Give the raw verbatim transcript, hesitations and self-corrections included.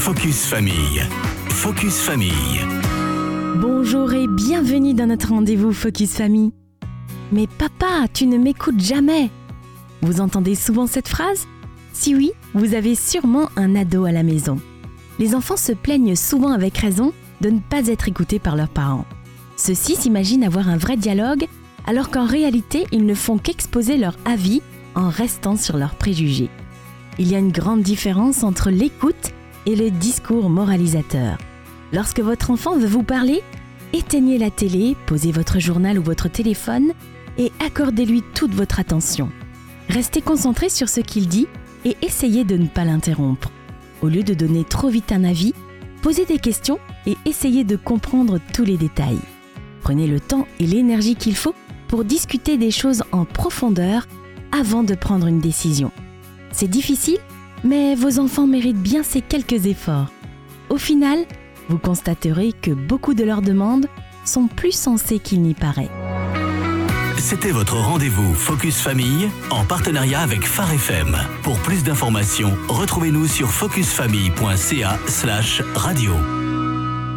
Focus Famille. Focus Famille. Bonjour et bienvenue dans notre rendez-vous Focus Famille. Mais papa, tu ne m'écoutes jamais. Vous entendez souvent cette phrase ? Si oui, vous avez sûrement un ado à la maison. Les enfants se plaignent souvent avec raison de ne pas être écoutés par leurs parents. Ceux-ci s'imaginent avoir un vrai dialogue, alors qu'en réalité, ils ne font qu'exposer leur avis en restant sur leurs préjugés. Il y a une grande différence entre l'écoute et le discours moralisateur. Lorsque votre enfant veut vous parler, éteignez la télé, posez votre journal ou votre téléphone et accordez-lui toute votre attention. Restez concentré sur ce qu'il dit et essayez de ne pas l'interrompre. Au lieu de donner trop vite un avis, posez des questions et essayez de comprendre tous les détails. Prenez le temps et l'énergie qu'il faut pour discuter des choses en profondeur avant de prendre une décision. C'est difficile, mais vos enfants méritent bien ces quelques efforts. Au final, vous constaterez que beaucoup de leurs demandes sont plus sensées qu'il n'y paraît. C'était votre rendez-vous Focus Famille en partenariat avec Phare F M. Pour plus d'informations, retrouvez-nous sur focusfamille point c a slash radio.